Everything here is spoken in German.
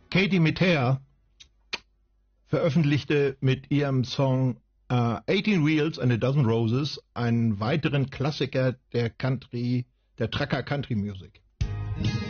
Katie Metea veröffentlichte mit ihrem Song 18 Wheels and a Dozen Roses einen weiteren Klassiker der Trucker Country Music.